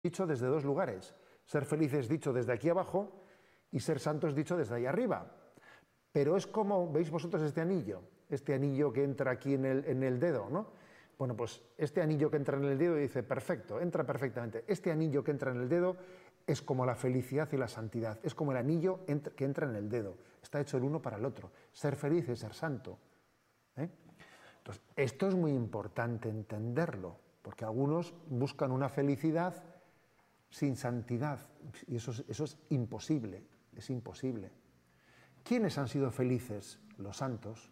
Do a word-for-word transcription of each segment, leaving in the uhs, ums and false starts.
dicho desde dos lugares. Ser felices dicho desde aquí abajo y ser santos dicho desde ahí arriba. Pero es como, ¿veis vosotros este anillo? Este anillo que entra aquí en el, en el dedo, ¿no? Bueno, pues este anillo que entra en el dedo dice, perfecto, entra perfectamente. Este anillo que entra en el dedo es como la felicidad y la santidad. Es como el anillo que entra en el dedo. Está hecho el uno para el otro. Ser feliz es ser santo. ¿eh? Entonces, esto es muy importante entenderlo, porque algunos buscan una felicidad sin santidad, y eso es, eso es imposible, es imposible. ¿Quiénes han sido felices? Los santos.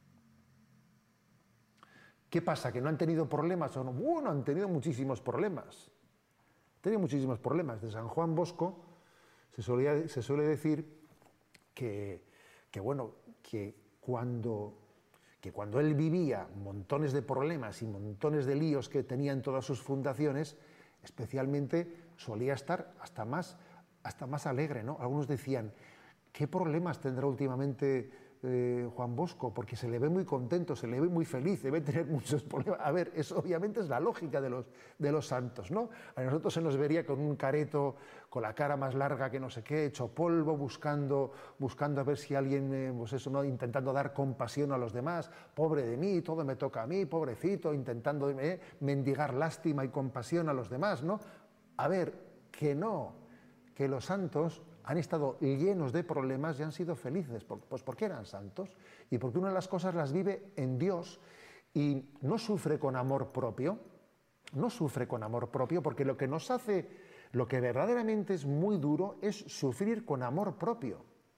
¿Qué pasa? ¿Que no han tenido problemas o no? Bueno, han tenido muchísimos problemas. Han tenido muchísimos problemas. De San Juan Bosco se, solía, se suele decir que, que, bueno, que cuando, que cuando él vivía montones de problemas y montones de líos que tenía en todas sus fundaciones, especialmente solía estar hasta más, hasta más alegre, ¿no? Algunos decían, ¿qué problemas tendrá últimamente eh, Juan Bosco? Porque se le ve muy contento, se le ve muy feliz, debe tener muchos problemas. A ver, eso obviamente es la lógica de los, de los santos, ¿no? A nosotros se nos vería con un careto, con la cara más larga que no sé qué, hecho polvo, buscando, buscando a ver si alguien, eh, pues eso, ¿no? Intentando dar compasión a los demás, pobre de mí, todo me toca a mí, pobrecito, intentando eh, mendigar lástima y compasión a los demás, ¿no? A ver, que no, que los santos han estado llenos de problemas y han sido felices. Pues porque eran santos y porque una de las cosas las vive en Dios y no sufre con amor propio, no sufre con amor propio, porque lo que nos hace, lo que verdaderamente es muy duro es sufrir con amor propio.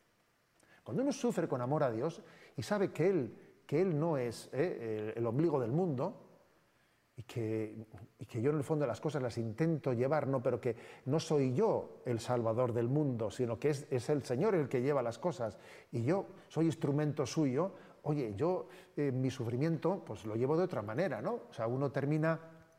Cuando uno sufre con amor a Dios y sabe que Él, que él no es eh, el ombligo del mundo, Y que, y que yo en el fondo las cosas las intento llevar, no, pero que no soy yo el salvador del mundo, sino que es, es el Señor el que lleva las cosas y yo soy instrumento suyo. Oye, yo eh, mi sufrimiento pues lo llevo de otra manera, ¿no? O sea, uno termina,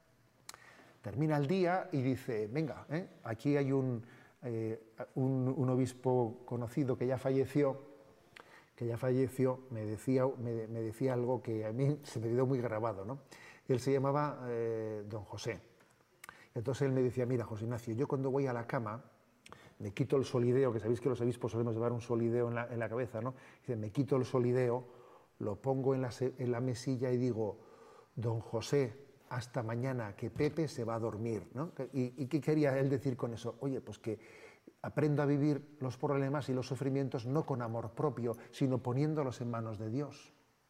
termina el día y dice, venga, ¿eh? aquí hay un, eh, un, un obispo conocido que ya falleció, que ya falleció, me decía, me, me decía algo que a mí se me quedó muy grabado, ¿no? Él se llamaba eh, don José. Entonces él me decía, mira, José Ignacio, yo cuando voy a la cama, me quito el solideo, que sabéis que los obispos solemos llevar un solideo en la, en la cabeza, ¿no? Dice, me quito el solideo, lo pongo en la, en la mesilla y digo, don José, hasta mañana, que Pepe se va a dormir, ¿no? ¿Y, y qué quería él decir con eso? Oye, pues que aprendo a vivir los problemas y los sufrimientos no con amor propio, sino poniéndolos en manos de Dios.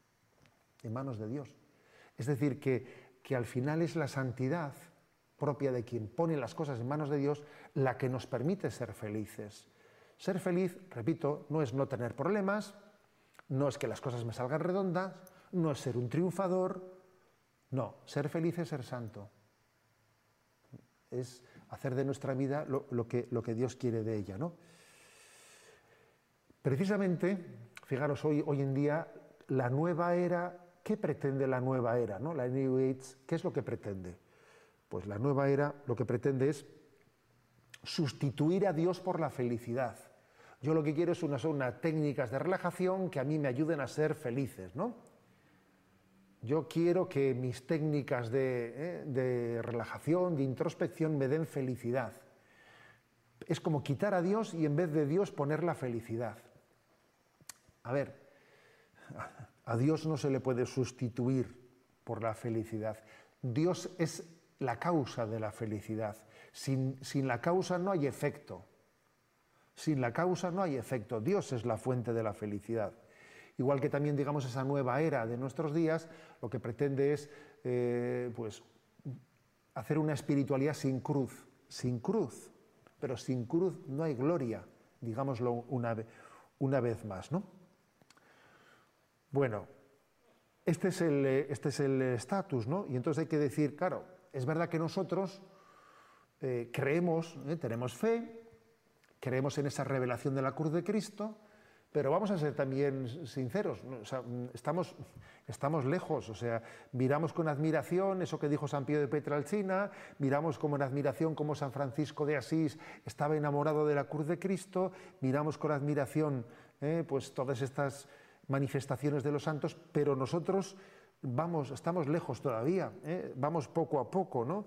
En manos de Dios. Es decir, que, que al final es la santidad propia de quien pone las cosas en manos de Dios la que nos permite ser felices. Ser feliz, repito, no es no tener problemas, no es que las cosas me salgan redondas, no es ser un triunfador, no, ser feliz es ser santo. Es hacer de nuestra vida lo, lo, que, lo que Dios quiere de ella, ¿no? Precisamente, fijaros, hoy, hoy en día, la nueva era, ¿qué pretende la nueva era, ¿no? La New Age, ¿qué es lo que pretende? Pues la nueva era lo que pretende es sustituir a Dios por la felicidad. Yo lo que quiero es unas, unas técnicas de relajación que a mí me ayuden a ser felices, ¿no? Yo quiero que mis técnicas de, eh, de relajación, de introspección, me den felicidad. Es como quitar a Dios y en vez de Dios poner la felicidad. A ver, a Dios no se le puede sustituir por la felicidad. Dios es la causa de la felicidad. Sin, sin la causa no hay efecto. Sin la causa no hay efecto. Dios es la fuente de la felicidad. Igual que también, digamos, esa nueva era de nuestros días, lo que pretende es eh, pues, hacer una espiritualidad sin cruz. Sin cruz. Pero sin cruz no hay gloria, digámoslo una, una vez más, ¿no? Bueno, este es el este es el estatus, ¿no? Y entonces hay que decir, claro, es verdad que nosotros eh, creemos, eh, tenemos fe, creemos en esa revelación de la cruz de Cristo, pero vamos a ser también sinceros, ¿no? O sea, estamos, estamos lejos, o sea, miramos con admiración eso que dijo San Pío de Pietrelcina, miramos con admiración cómo San Francisco de Asís estaba enamorado de la cruz de Cristo, miramos con admiración eh, pues todas estas manifestaciones de los santos, pero nosotros vamos, estamos lejos todavía, ¿eh? Vamos poco a poco, ¿no?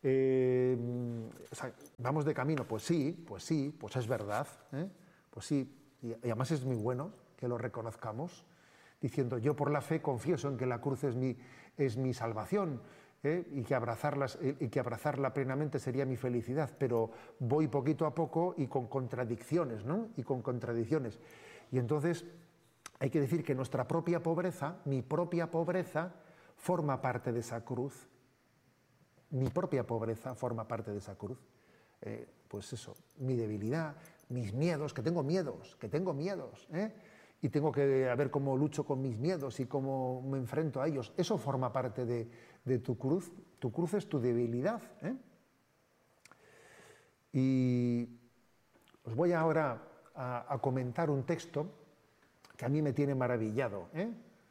Eh, o sea, ¿vamos de camino? Pues sí, pues sí, pues es verdad. ¿eh? Pues sí, y, y además es muy bueno que lo reconozcamos, diciendo yo por la fe confieso en que la cruz es mi, es mi salvación, ¿eh? y, que abrazarlas, y que abrazarla plenamente sería mi felicidad, pero voy poquito a poco y con contradicciones, ¿no? Y con contradicciones. Y entonces hay que decir que nuestra propia pobreza, mi propia pobreza, forma parte de esa cruz. Mi propia pobreza forma parte de esa cruz. Eh, pues eso, mi debilidad, mis miedos, que tengo miedos, que tengo miedos, ¿eh? y tengo que ver cómo lucho con mis miedos y cómo me enfrento a ellos. Eso forma parte de, de tu cruz. Tu cruz es tu debilidad. ¿eh? Y os voy ahora a, a comentar un texto que a mí me tiene maravillado. ¿eh?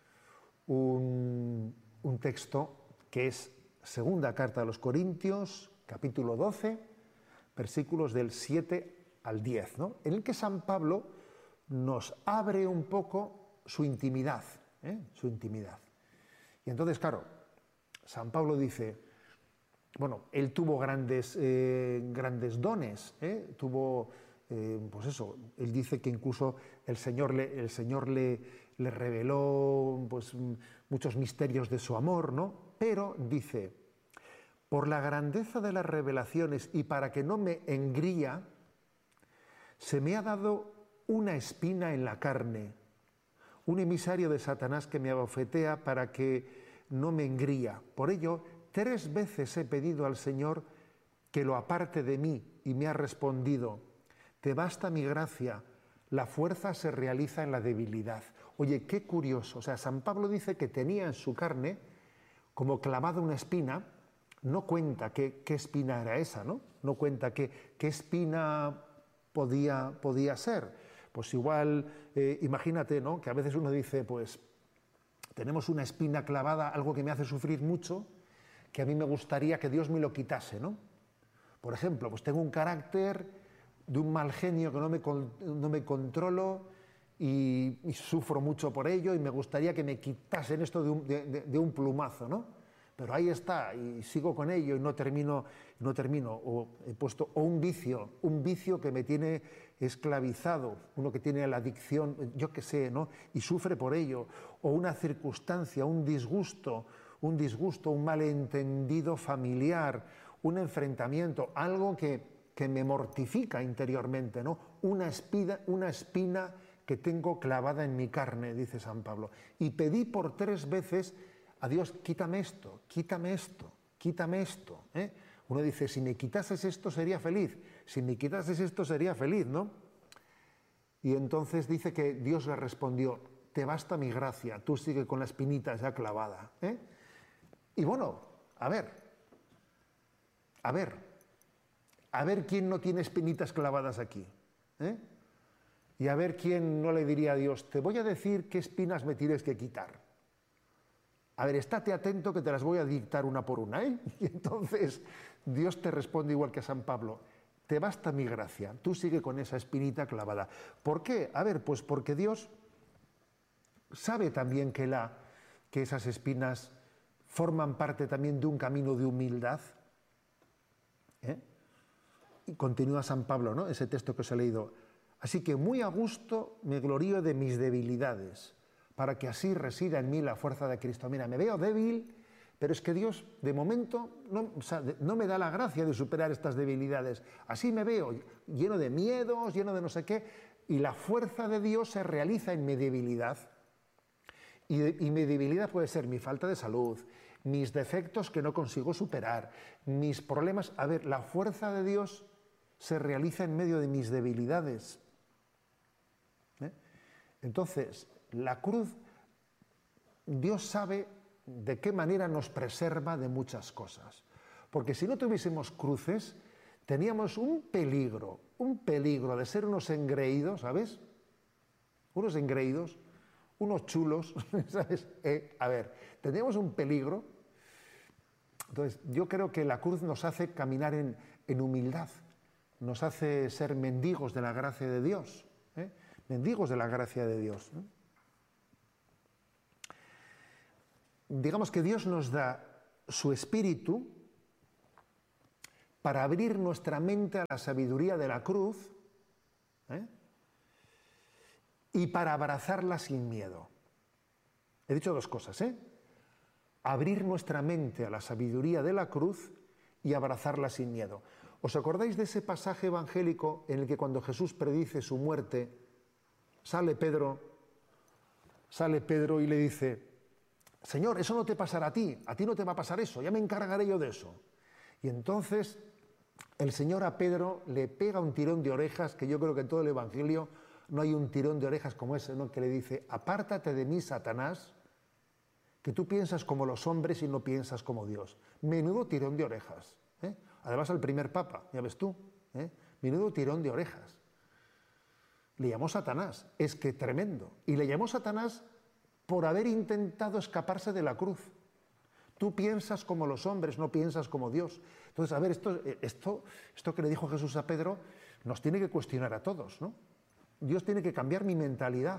Un, un texto que es Segunda Carta a los Corintios, capítulo doce, versículos del siete al diez, ¿no? En el que San Pablo nos abre un poco su intimidad, ¿eh? su intimidad. Y entonces, claro, San Pablo dice, bueno, él tuvo grandes, eh, grandes dones, ¿eh? tuvo, eh, pues eso, él dice que incluso el Señor le, el Señor le, le reveló pues, muchos misterios de su amor, ¿no? Pero dice, por la grandeza de las revelaciones y para que no me engría, se me ha dado una espina en la carne, un emisario de Satanás que me abofetea para que no me engría. Por ello, tres veces he pedido al Señor que lo aparte de mí y me ha respondido, te basta mi gracia, la fuerza se realiza en la debilidad. Oye, qué curioso. O sea, San Pablo dice que tenía en su carne como clavada una espina, no cuenta qué, qué espina era esa, ¿no? No cuenta qué, qué espina podía, podía ser. Pues igual, eh, imagínate, ¿no? Que a veces uno dice, pues, tenemos una espina clavada, algo que me hace sufrir mucho, que a mí me gustaría que Dios me lo quitase, ¿no? Por ejemplo, pues tengo un carácter de un mal genio que no me, no me controlo y, y sufro mucho por ello y me gustaría que me quitasen esto de un, de, de, de un plumazo, ¿no? Pero ahí está, y sigo con ello y no termino, no termino. O he puesto, o un vicio, un vicio que me tiene esclavizado, uno que tiene la adicción, yo qué sé, ¿no? Y sufre por ello. O una circunstancia, un disgusto, un disgusto, un malentendido familiar, un enfrentamiento, algo que, que me mortifica interiormente, ¿no? Una espina, una espina que tengo clavada en mi carne, dice San Pablo. Y pedí por tres veces a Dios, quítame esto, quítame esto, quítame esto. ¿eh? Uno dice, si me quitases esto sería feliz, si me quitases esto sería feliz, ¿no? Y entonces dice que Dios le respondió, te basta mi gracia, tú sigue con la espinita ya clavada. ¿eh? Y bueno, a ver, a ver, a ver quién no tiene espinitas clavadas aquí. ¿eh? Y a ver quién no le diría a Dios, te voy a decir qué espinas me tienes que quitar. A ver, estate atento que te las voy a dictar una por una, ¿eh? Y entonces Dios te responde igual que a San Pablo, te basta mi gracia, tú sigue con esa espinita clavada. ¿Por qué? A ver, pues porque Dios sabe también que, la, que esas espinas forman parte también de un camino de humildad. ¿eh? Y continúa San Pablo, ¿no? Ese texto que os he leído. Así que muy a gusto me glorío de mis debilidades, para que así resida en mí la fuerza de Cristo. Mira, me veo débil, pero es que Dios, de momento, no, o sea, no me da la gracia de superar estas debilidades. Así me veo, lleno de miedos, lleno de no sé qué, y la fuerza de Dios se realiza en mi debilidad. Y, de, y mi debilidad puede ser mi falta de salud, mis defectos que no consigo superar, mis problemas. A ver, la fuerza de Dios se realiza en medio de mis debilidades. ¿Eh? Entonces, la cruz, Dios sabe de qué manera nos preserva de muchas cosas. Porque si no tuviésemos cruces, teníamos un peligro, un peligro de ser unos engreídos, ¿sabes? Unos engreídos, unos chulos, ¿sabes? Eh, a ver, teníamos un peligro. Entonces, yo creo que la cruz nos hace caminar en, en humildad, nos hace ser mendigos de la gracia de Dios, ¿eh? mendigos de la gracia de Dios. ¿eh? Digamos que Dios nos da su espíritu para abrir nuestra mente a la sabiduría de la cruz, ¿eh? y para abrazarla sin miedo. He dicho dos cosas, ¿eh? Abrir nuestra mente a la sabiduría de la cruz y abrazarla sin miedo. ¿Os acordáis de ese pasaje evangélico en el que cuando Jesús predice su muerte, sale Pedro, sale Pedro y le dice: Señor, eso no te pasará a ti, a ti no te va a pasar eso, ya me encargaré yo de eso. Y entonces el Señor a Pedro le pega un tirón de orejas, que yo creo que en todo el Evangelio no hay un tirón de orejas como ese, ¿no? Que le dice: apártate de mí, Satanás, que tú piensas como los hombres y no piensas como Dios. Menudo tirón de orejas, ¿eh? Además al primer papa, ya ves tú, ¿eh? Menudo tirón de orejas. Le llamó Satanás, es que tremendo. Y le llamó Satanás por haber intentado escaparse de la cruz. Tú piensas como los hombres, no piensas como Dios. Entonces, a ver, esto, esto, esto que le dijo Jesús a Pedro nos tiene que cuestionar a todos, ¿no? Dios tiene que cambiar mi mentalidad.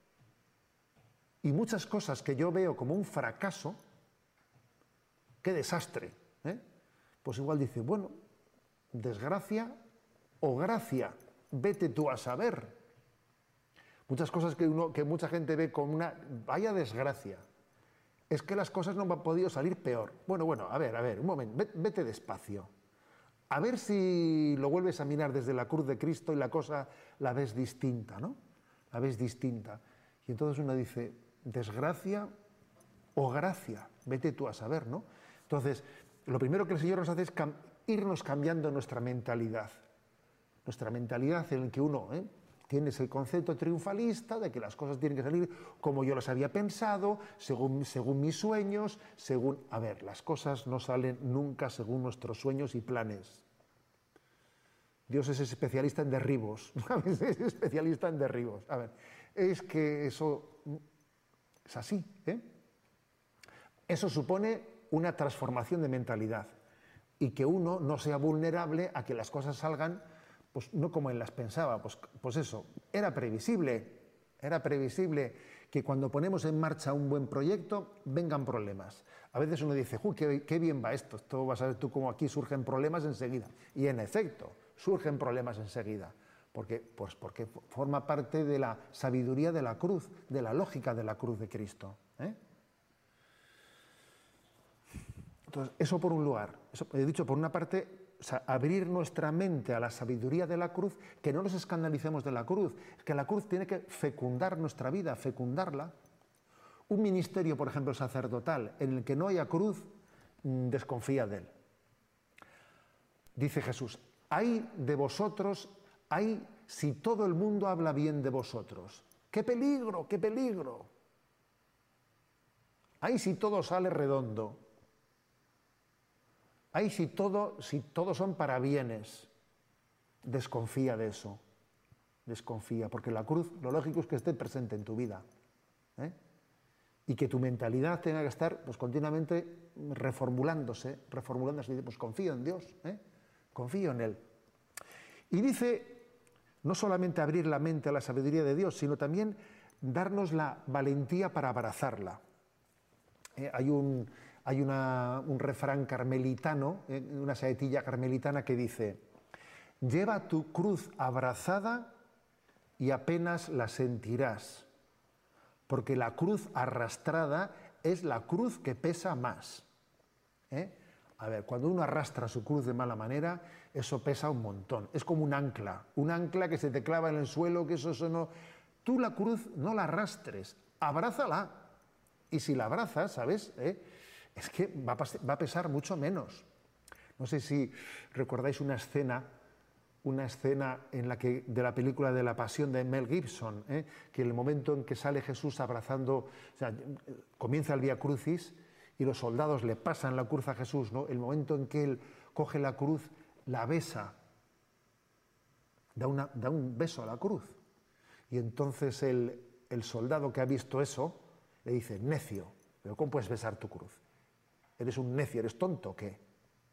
Y muchas cosas que yo veo como un fracaso, qué desastre, ¿eh? Pues igual dice, bueno, desgracia o gracia, vete tú a saber. Muchas cosas que, uno, que mucha gente ve como una, vaya desgracia. Es que las cosas no me han podido salir peor. Bueno, bueno, a ver, a ver, un momento, vete despacio. A ver si lo vuelves a mirar desde la cruz de Cristo y la cosa la ves distinta, ¿no? La ves distinta. Y entonces uno dice, desgracia o gracia, vete tú a saber, ¿no? Entonces, lo primero que el Señor nos hace es cam- irnos cambiando nuestra mentalidad. Nuestra mentalidad en la que uno, ¿eh? Tienes el concepto triunfalista de que las cosas tienen que salir como yo las había pensado, según, según mis sueños, según... A ver, las cosas no salen nunca según nuestros sueños y planes. Dios es especialista en derribos, ¿sabes? Es especialista en derribos. A ver, es que eso es así, ¿eh? Eso supone una transformación de mentalidad y que uno no sea vulnerable a que las cosas salgan pues no como él las pensaba, pues, pues eso, era previsible, era previsible que cuando ponemos en marcha un buen proyecto vengan problemas. A veces uno dice, uy, qué, qué bien va esto, esto vas a ver tú cómo aquí surgen problemas enseguida. Y en efecto, surgen problemas enseguida, porque, pues porque forma parte de la sabiduría de la cruz, de la lógica de la cruz de Cristo, ¿eh? Entonces, eso por un lugar, eso, he dicho por una parte... O sea, abrir nuestra mente a la sabiduría de la cruz, que no nos escandalicemos de la cruz, que la cruz tiene que fecundar nuestra vida, fecundarla. Un ministerio, por ejemplo, sacerdotal, en el que no haya cruz, desconfía de él. Dice Jesús, ay de vosotros, ay si todo el mundo habla bien de vosotros. ¡Qué peligro, qué peligro! Ay si todo sale redondo. Ay, si todo, si todos son para bienes, desconfía de eso, desconfía, porque la cruz, lo lógico es que esté presente en tu vida, ¿eh? Y que tu mentalidad tenga que estar pues, continuamente reformulándose, reformulándose, y dice, pues confío en Dios, ¿eh? Confío en Él. Y dice, no solamente abrir la mente a la sabiduría de Dios, sino también darnos la valentía para abrazarla. ¿Eh? Hay un... Hay una, un refrán carmelitano, eh, una saetilla carmelitana que dice, lleva tu cruz abrazada y apenas la sentirás, porque la cruz arrastrada es la cruz que pesa más. ¿Eh? A ver, cuando uno arrastra su cruz de mala manera, eso pesa un montón. Es como un ancla, un ancla que se te clava en el suelo, que eso, eso no... Tú la cruz no la arrastres, abrázala. Y si la abrazas, ¿sabes?, ¿Eh? es que va a, va a pesar mucho menos. No sé si recordáis una escena, una escena en la que, de la película de La Pasión de Mel Gibson, ¿eh? que en el momento en que sale Jesús abrazando, o sea, comienza el Vía Crucis y los soldados le pasan la cruz a Jesús, ¿no? El momento en que él coge la cruz, la besa, da, una, da un beso a la cruz. Y entonces el, el soldado que ha visto eso le dice, necio, ¿pero cómo puedes besar tu cruz? ¿Eres un necio, eres tonto o qué?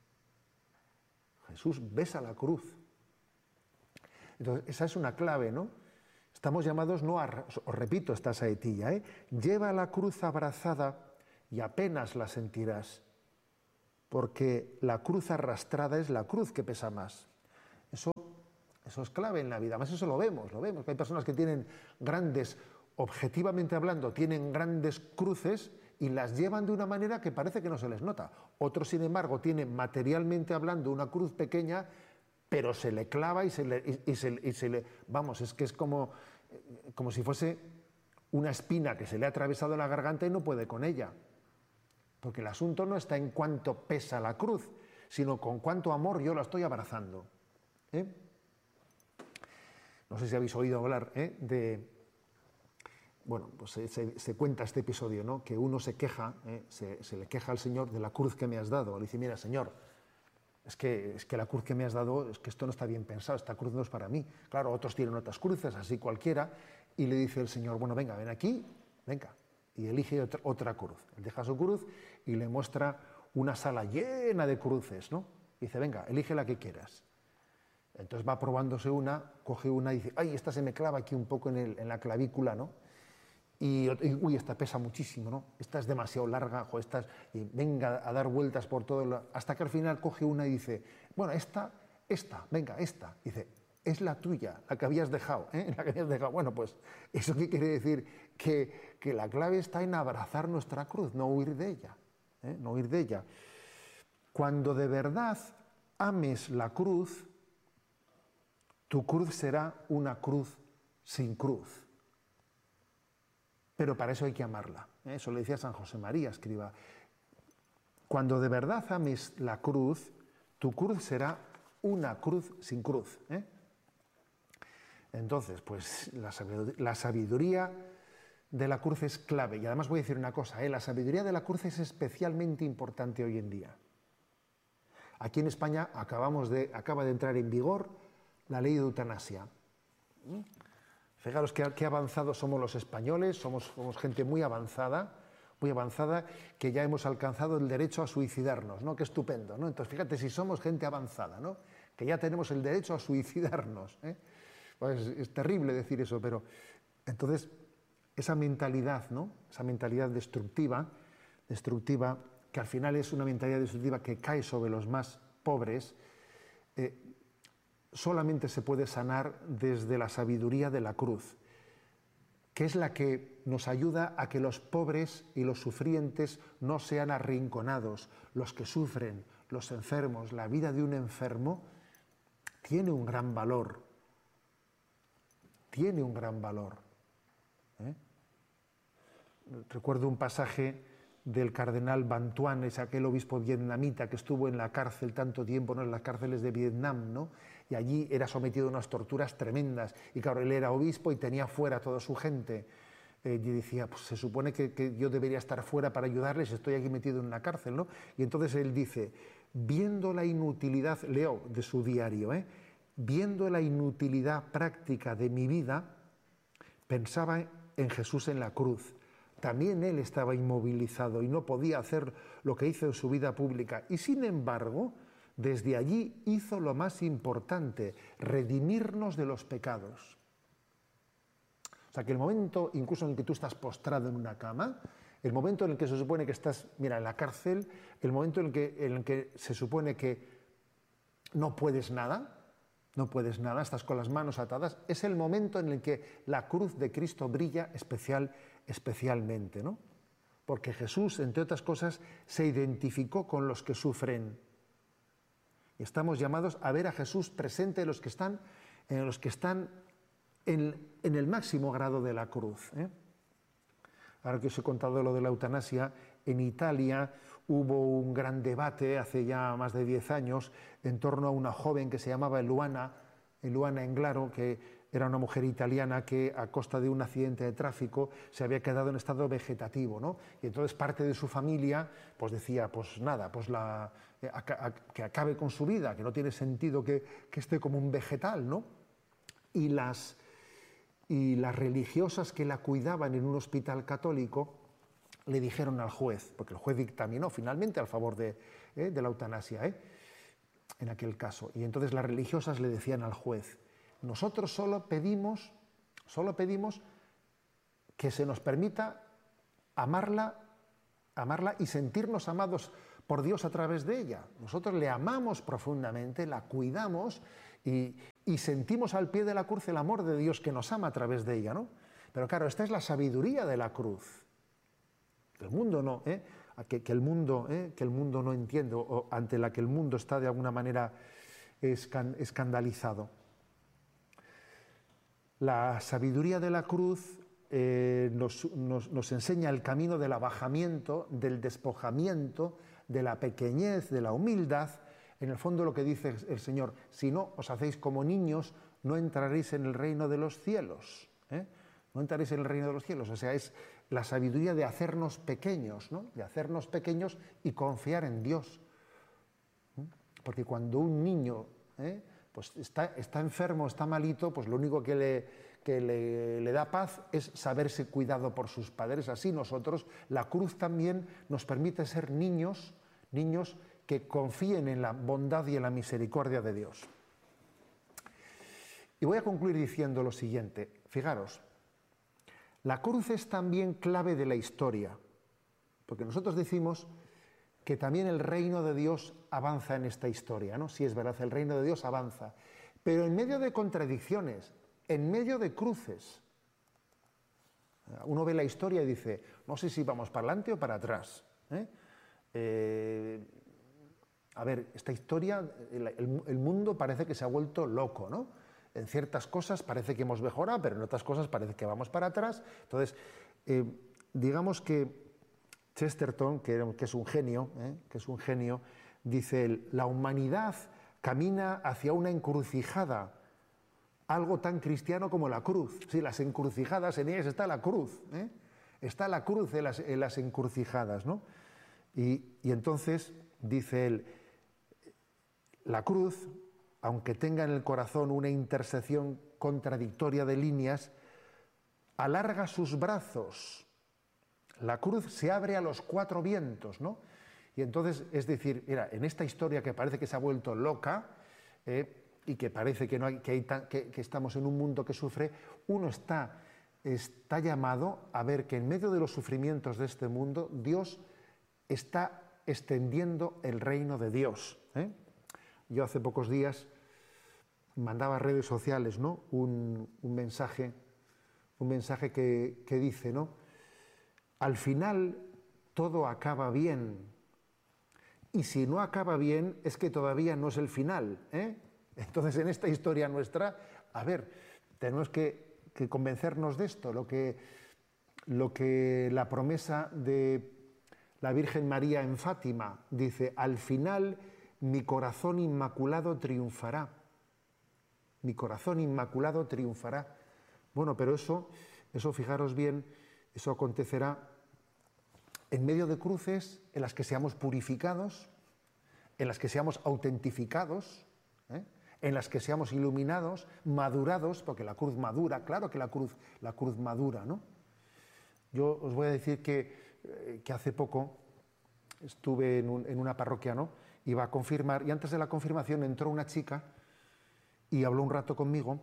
Jesús besa la cruz. Entonces, esa es una clave, ¿no? Estamos llamados, no a, os repito esta saetilla, ¿eh? Lleva la cruz abrazada y apenas la sentirás, porque la cruz arrastrada es la cruz que pesa más. Eso, eso es clave en la vida, además eso lo vemos, lo vemos, que hay personas que tienen grandes, objetivamente hablando, tienen grandes cruces y las llevan de una manera que parece que no se les nota. Otros, sin embargo, tienen materialmente hablando una cruz pequeña, pero se le clava y se le... Y, y se, y se le vamos, es que es como, como si fuese una espina que se le ha atravesado la garganta y no puede con ella. Porque el asunto no está en cuánto pesa la cruz, sino con cuánto amor yo la estoy abrazando. ¿Eh? No sé si habéis oído hablar ¿eh? de... Bueno, pues se, se, se cuenta este episodio, ¿no? Que uno se queja, ¿eh? se, se le queja al Señor de la cruz que me has dado. Le dice, mira, Señor, es que, es que la cruz que me has dado, es que esto no está bien pensado, esta cruz no es para mí. Claro, otros tienen otras cruces, así cualquiera, y le dice el Señor, bueno, venga, ven aquí, venga, y elige otra, otra cruz. Él deja su cruz y le muestra una sala llena de cruces, ¿no? Y dice, venga, elige la que quieras. Entonces va probándose una, coge una y dice, ay, esta se me clava aquí un poco en, el, en la clavícula, ¿no? Y, y, uy, esta pesa muchísimo, ¿no? Esta es demasiado larga, o esta es, y venga a dar vueltas por todo, lo, hasta que al final coge una y dice, bueno, esta, esta, venga, esta. Dice, es la tuya, la que habías dejado, ¿eh? La que habías dejado. Bueno, pues, ¿eso qué quiere decir? Que, que la clave está en abrazar nuestra cruz, no huir de ella, ¿eh? No huir de ella. Cuando de verdad ames la cruz, tu cruz será una cruz sin cruz. Pero para eso hay que amarla. Eso le decía San José María, escriba. Cuando de verdad ames la cruz, tu cruz será una cruz sin cruz. ¿eh? Entonces, pues la sabiduría, la sabiduría de la cruz es clave. Y además voy a decir una cosa, ¿eh? La sabiduría de la cruz es especialmente importante hoy en día. Aquí en España acabamos de, acaba de entrar en vigor la ley de eutanasia. ¿Mm? Fijaros qué, qué avanzados somos los españoles, somos, somos gente muy avanzada, muy avanzada, que ya hemos alcanzado el derecho a suicidarnos, ¿no? Qué estupendo, ¿no? Entonces, fíjate si somos gente avanzada, ¿no? Que ya tenemos el derecho a suicidarnos, ¿eh? Pues es terrible decir eso, pero entonces esa mentalidad, ¿no? Esa mentalidad destructiva, destructiva, que al final es una mentalidad destructiva que cae sobre los más pobres, eh, solamente se puede sanar desde la sabiduría de la cruz, que es la que nos ayuda a que los pobres y los sufrientes no sean arrinconados. Los que sufren, los enfermos, la vida de un enfermo tiene un gran valor, tiene un gran valor. ¿eh? Recuerdo un pasaje del cardenal Van Thuan, es aquel obispo vietnamita que estuvo en la cárcel tanto tiempo, ¿no? En las cárceles de Vietnam, ¿no? Y allí era sometido a unas torturas tremendas. Y claro, él era obispo y tenía fuera a toda su gente. Eh, y decía, pues se supone que, que yo debería estar fuera para ayudarles, estoy aquí metido en una cárcel, ¿no? Y entonces él dice, viendo la inutilidad, leo de su diario, ¿eh? Viendo la inutilidad práctica de mi vida, pensaba en Jesús en la cruz. También él estaba inmovilizado y no podía hacer lo que hizo en su vida pública. Y sin embargo, desde allí hizo lo más importante, redimirnos de los pecados. O sea, que el momento, incluso en el que tú estás postrado en una cama, el momento en el que se supone que estás, mira, en la cárcel, el momento en el que, en el que se supone que no puedes nada, no puedes nada, estás con las manos atadas, es el momento en el que la cruz de Cristo brilla especial, especialmente, ¿no? Porque Jesús, entre otras cosas, se identificó con los que sufren. Y estamos llamados a ver a Jesús presente en los que están, en los que están en, en el máximo grado de la cruz. ¿eh? Ahora que os he contado lo de la eutanasia, en Italia hubo un gran debate hace ya más de diez años en torno a una joven que se llamaba Eluana, Eluana Englaro, que era una mujer italiana que a costa de un accidente de tráfico se había quedado en estado vegetativo, ¿no? Y entonces parte de su familia pues decía, pues nada, pues la, eh, a, a, que acabe con su vida, que no tiene sentido que, que esté como un vegetal, ¿no? Y las, y las religiosas que la cuidaban en un hospital católico le dijeron al juez, porque el juez dictaminó finalmente a favor de, eh, de la eutanasia, ¿eh? en aquel caso. Y entonces las religiosas le decían al juez, nosotros solo pedimos, solo pedimos que se nos permita amarla, amarla y sentirnos amados por Dios a través de ella. Nosotros le amamos profundamente, la cuidamos y, y sentimos al pie de la cruz el amor de Dios que nos ama a través de ella, ¿no? Pero claro, esta es la sabiduría de la cruz. El mundo no, ¿eh? que, que, el mundo, ¿eh? que el mundo no entiende, o ante la que el mundo está de alguna manera escandalizado. La sabiduría de la cruz eh, nos, nos, nos enseña el camino del abajamiento, del despojamiento, de la pequeñez, de la humildad. En el fondo lo que dice el Señor: si no os hacéis como niños, no entraréis en el reino de los cielos. ¿eh? No entraréis en el reino de los cielos. O sea, es la sabiduría de hacernos pequeños, ¿no? De hacernos pequeños y confiar en Dios. Porque cuando un niño ¿eh? pues está, está enfermo, está malito, pues lo único que, le, que le, le da paz es saberse cuidado por sus padres. Así nosotros, la cruz también nos permite ser niños, niños que confíen en la bondad y en la misericordia de Dios. Y voy a concluir diciendo lo siguiente. Fijaros, la cruz es también clave de la historia, porque nosotros decimos que también el reino de Dios avanza en esta historia, ¿no? Sí, es verdad, el reino de Dios avanza, pero en medio de contradicciones, en medio de cruces. Uno ve la historia y dice, no sé si vamos para adelante o para atrás. ¿eh? Eh, a ver, esta historia, el, el, el mundo parece que se ha vuelto loco, ¿no? En ciertas cosas parece que hemos mejorado, pero en otras cosas parece que vamos para atrás. Entonces, eh, digamos que Chesterton, que, que es un genio, ¿eh? que es un genio, dice él, la humanidad camina hacia una encrucijada, algo tan cristiano como la cruz. Sí, las encrucijadas, en ellas está la cruz, ¿eh? está la cruz en las, en las encrucijadas, ¿no? Y, y entonces, dice él, la cruz, aunque tenga en el corazón una intersección contradictoria de líneas, alarga sus brazos. La cruz se abre a los cuatro vientos, ¿no? Y entonces, es decir, mira, en esta historia que parece que se ha vuelto loca eh, y que parece que, no hay, que, hay tan, que, que estamos en un mundo que sufre, uno está, está llamado a ver que en medio de los sufrimientos de este mundo, Dios está extendiendo el reino de Dios. ¿eh? Yo hace pocos días mandaba a redes sociales, ¿no? un, un mensaje, un mensaje que, que dice, ¿no? Al final todo acaba bien, y si no acaba bien es que todavía no es el final. ¿eh? Entonces, en esta historia nuestra, a ver, tenemos que, que convencernos de esto, lo que, lo que la promesa de la Virgen María en Fátima dice, al final mi corazón inmaculado triunfará, mi corazón inmaculado triunfará. Bueno, pero eso, eso fijaros bien, eso acontecerá en medio de cruces en las que seamos purificados, en las que seamos autentificados, ¿eh? en las que seamos iluminados, madurados, porque la cruz madura, claro que la cruz, la cruz madura, ¿no? Yo os voy a decir que, eh, que hace poco estuve en, un, en una parroquia, ¿no? Iba a confirmar, y antes de la confirmación entró una chica y habló un rato conmigo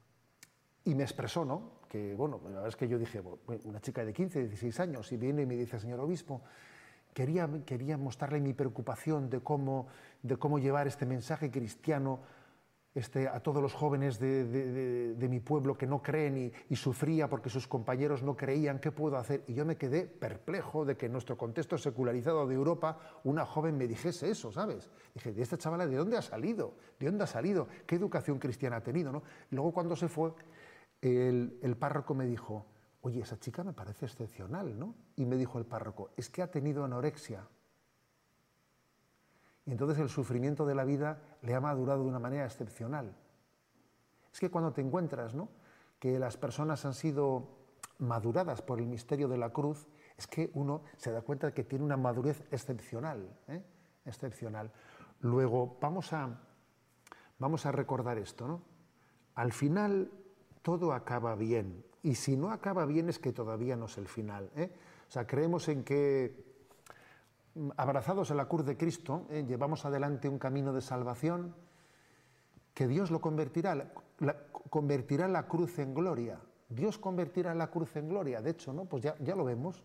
y me expresó, ¿no? Que, bueno, la verdad es que yo dije, bueno, una chica de quince, dieciséis años, y viene y me dice, señor obispo, quería, quería mostrarle mi preocupación de cómo, de cómo llevar este mensaje cristiano este, a todos los jóvenes de, de, de, de mi pueblo que no creen y, y sufría porque sus compañeros no creían, ¿qué puedo hacer? Y yo me quedé perplejo de que en nuestro contexto secularizado de Europa una joven me dijese eso, ¿sabes? Dije, ¿de esta chavala de dónde ha salido? ¿De dónde ha salido? ¿Qué educación cristiana ha tenido? ¿no? Y luego cuando se fue, el, el párroco me dijo, oye, esa chica me parece excepcional, ¿no? Y me dijo el párroco, es que ha tenido anorexia. Y entonces el sufrimiento de la vida le ha madurado de una manera excepcional. Es que cuando te encuentras, ¿no?, que las personas han sido maduradas por el misterio de la cruz, es que uno se da cuenta de que tiene una madurez excepcional, ¿eh? excepcional. Luego, vamos a, vamos a recordar esto, ¿no? Al final, todo acaba bien. Y si no acaba bien, es que todavía no es el final, ¿eh? O sea, creemos en que abrazados a la cruz de Cristo, ¿eh? llevamos adelante un camino de salvación que Dios lo convertirá, la, la, convertirá la cruz en gloria. Dios convertirá la cruz en gloria. De hecho, ¿no? Pues ya, ya lo vemos.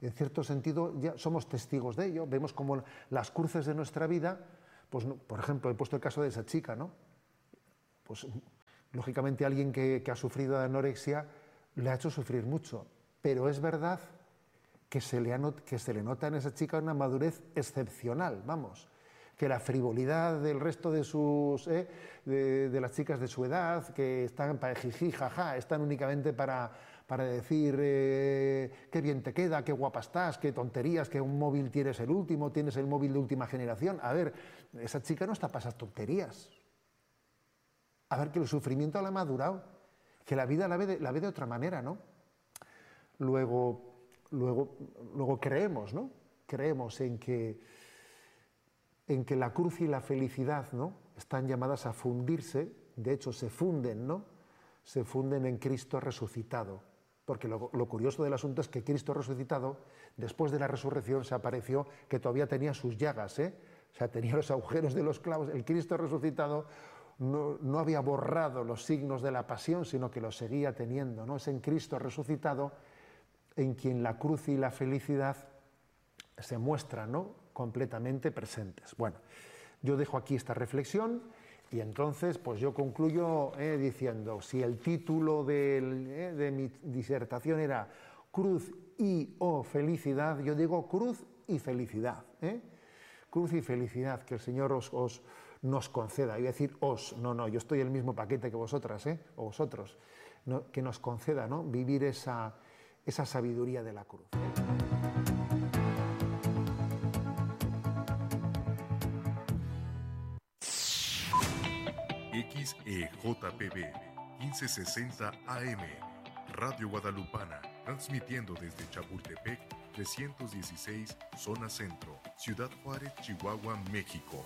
en cierto sentido ya somos testigos de ello, vemos como las cruces de nuestra vida, pues por ejemplo, he puesto el caso de esa chica, ¿no? Pues lógicamente alguien que, que ha sufrido de anorexia le ha hecho sufrir mucho, pero es verdad que se le, ha, que se le nota en esa chica una madurez excepcional, vamos, que la frivolidad del resto de sus eh, de, de las chicas de su edad, que están para jiji, jaja, están únicamente para, para decir eh, qué bien te queda, qué guapa estás, qué tonterías, que un móvil tienes el último, tienes el móvil de última generación. A ver, esa chica no está para esas tonterías. A ver, que el sufrimiento la ha madurado, que la vida la ve de, la ve de otra manera, ¿no? Luego, luego, luego creemos, ¿no? Creemos en que, en que la cruz y la felicidad, ¿no?, están llamadas a fundirse, de hecho se funden, ¿no? Se funden en Cristo resucitado. Porque lo, lo curioso del asunto es que Cristo resucitado, después de la resurrección, se apareció que todavía tenía sus llagas, ¿eh? O sea, tenía los agujeros de los clavos. El Cristo resucitado No, no había borrado los signos de la pasión, sino que los seguía teniendo, ¿no? Es en Cristo resucitado en quien la cruz y la felicidad se muestran, ¿no?, completamente presentes. Bueno, yo dejo aquí esta reflexión y entonces pues yo concluyo eh, diciendo, si el título del, eh, de mi disertación era Cruz y o felicidad, yo digo cruz y felicidad, ¿eh? Cruz y felicidad, que el Señor os... os nos conceda, iba a decir os, no, no, yo estoy en el mismo paquete que vosotras, ¿eh? o vosotros, ¿no?, que nos conceda, ¿no?, vivir esa, esa sabiduría de la cruz. X E J P B quince sesenta A M, Radio Guadalupana, transmitiendo desde Chapultepec trescientos dieciséis, Zona Centro, Ciudad Juárez, Chihuahua, México.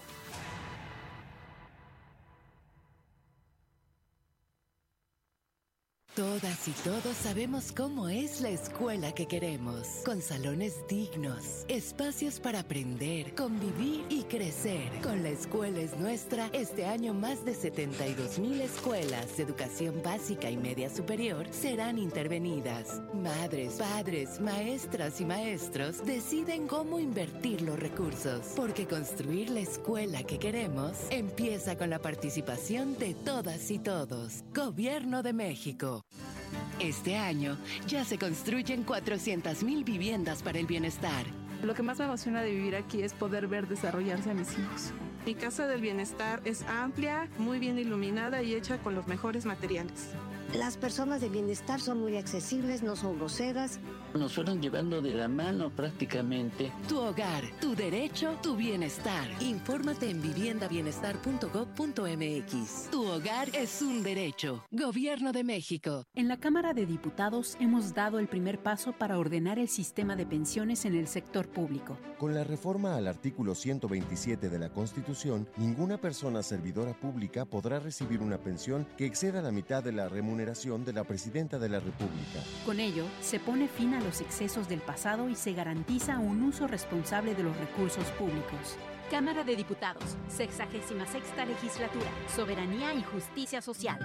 Todas y todos sabemos cómo es la escuela que queremos, con salones dignos, espacios para aprender, convivir y crecer. Con La Escuela es Nuestra, este año más de setenta y dos mil escuelas de educación básica y media superior serán intervenidas. Madres, padres, maestras y maestros deciden cómo invertir los recursos, porque construir la escuela que queremos empieza con la participación de todas y todos. Gobierno de México. Este año ya se construyen cuatrocientas mil viviendas para el bienestar. Lo que más me emociona de vivir aquí es poder ver desarrollarse a mis hijos. Mi casa del bienestar es amplia, muy bien iluminada y hecha con los mejores materiales. Las personas de bienestar son muy accesibles, no son groseras. Nos fueron llevando de la mano prácticamente. Tu hogar, tu derecho, tu bienestar. Infórmate en vivienda bienestar punto gob punto eme equis. Tu hogar es un derecho. Gobierno de México. En la Cámara de Diputados hemos dado el primer paso para ordenar el sistema de pensiones en el sector público. Con la reforma al artículo ciento veintisiete de la Constitución, ninguna persona servidora pública podrá recibir una pensión que exceda la mitad de la remuneración de la Presidenta de la República. Con ello, se pone fin a los excesos del pasado y se garantiza un uso responsable de los recursos públicos. Cámara de Diputados, sexagésima sexta legislatura, soberanía y justicia social.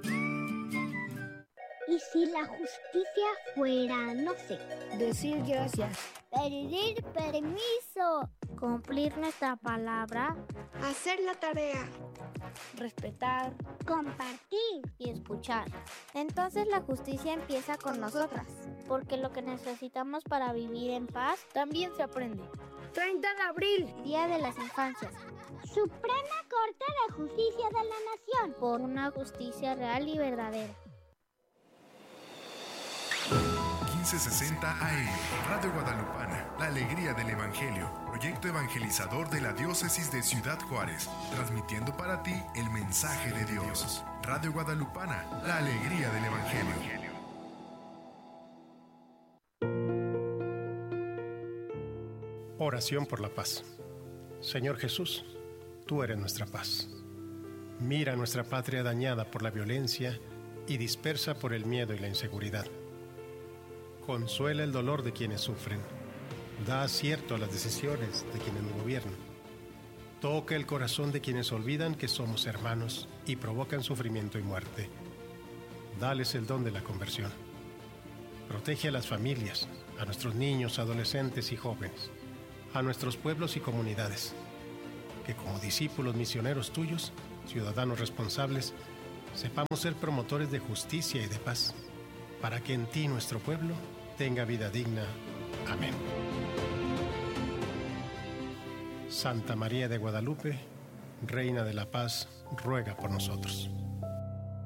¿Y si la justicia fuera, no sé, decir gracias, pedir permiso, cumplir nuestra palabra, hacer la tarea, respetar, compartir y escuchar? Entonces la justicia empieza con nosotras, porque lo que necesitamos para vivir en paz también se aprende. treinta de abril, Día de las Infancias. Suprema Corte de Justicia de la Nación, por una justicia real y verdadera. quince sesenta A M, Radio Guadalupana, la alegría del Evangelio, proyecto evangelizador de la diócesis de Ciudad Juárez, transmitiendo para ti el mensaje de Dios. Radio Guadalupana, la alegría del Evangelio. Oración por la paz. Señor Jesús, tú eres nuestra paz. Mira nuestra patria dañada por la violencia y dispersa por el miedo y la inseguridad. Consuela el dolor de quienes sufren. Da acierto a las decisiones de quienes nos gobiernan. Toca el corazón de quienes olvidan que somos hermanos y provocan sufrimiento y muerte. Dales el don de la conversión. Protege a las familias, a nuestros niños, adolescentes y jóvenes, a nuestros pueblos y comunidades, que como discípulos misioneros tuyos, ciudadanos responsables, sepamos ser promotores de justicia y de paz, para que en ti nuestro pueblo tenga vida digna. Amén. Santa María de Guadalupe, Reina de la Paz, ruega por nosotros.